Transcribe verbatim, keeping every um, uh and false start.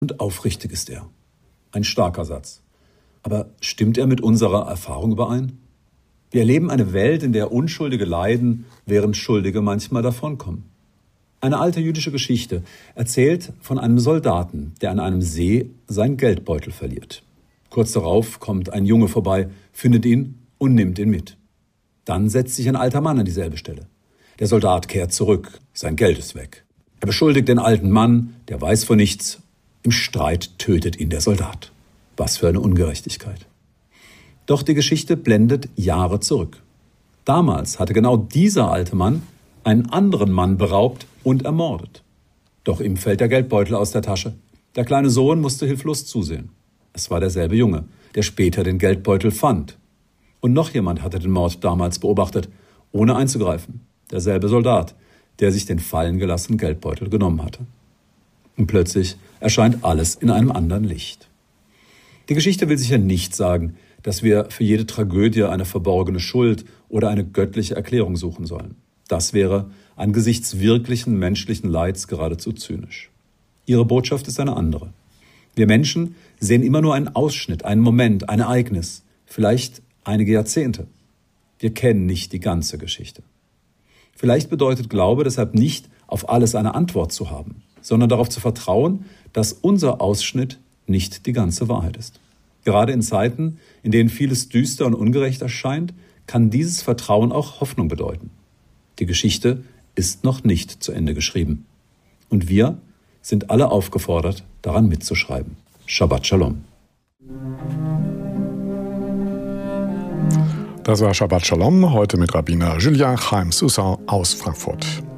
Und aufrichtig ist er. Ein starker Satz. Aber stimmt er mit unserer Erfahrung überein? Wir erleben eine Welt, in der Unschuldige leiden, während Schuldige manchmal davonkommen. Eine alte jüdische Geschichte erzählt von einem Soldaten, der an einem See seinen Geldbeutel verliert. Kurz darauf kommt ein Junge vorbei, findet ihn und nimmt ihn mit. Dann setzt sich ein alter Mann an dieselbe Stelle. Der Soldat kehrt zurück, sein Geld ist weg. Er beschuldigt den alten Mann, der weiß von nichts. Im Streit tötet ihn der Soldat. Was für eine Ungerechtigkeit. Doch die Geschichte blendet Jahre zurück. Damals hatte genau dieser alte Mann einen anderen Mann beraubt und ermordet. Doch ihm fällt der Geldbeutel aus der Tasche. Der kleine Sohn musste hilflos zusehen. Es war derselbe Junge, der später den Geldbeutel fand. Und noch jemand hatte den Mord damals beobachtet, ohne einzugreifen. Derselbe Soldat, der sich den fallen gelassenen Geldbeutel genommen hatte. Und plötzlich erscheint alles in einem anderen Licht. Die Geschichte will sicher nicht sagen, dass wir für jede Tragödie eine verborgene Schuld oder eine göttliche Erklärung suchen sollen. Das wäre angesichts wirklichen menschlichen Leids geradezu zynisch. Ihre Botschaft ist eine andere. Wir Menschen sehen immer nur einen Ausschnitt, einen Moment, ein Ereignis, vielleicht einige Jahrzehnte. Wir kennen nicht die ganze Geschichte. Vielleicht bedeutet Glaube deshalb nicht, auf alles eine Antwort zu haben, sondern darauf zu vertrauen, dass unser Ausschnitt nicht die ganze Wahrheit ist. Gerade in Zeiten, in denen vieles düster und ungerecht erscheint, kann dieses Vertrauen auch Hoffnung bedeuten. Die Geschichte ist noch nicht zu Ende geschrieben. Und wir sind alle aufgefordert, daran mitzuschreiben. Shabbat Shalom. Das war Shabbat Shalom, heute mit Rabbiner Julien Chaim Soussan aus Frankfurt.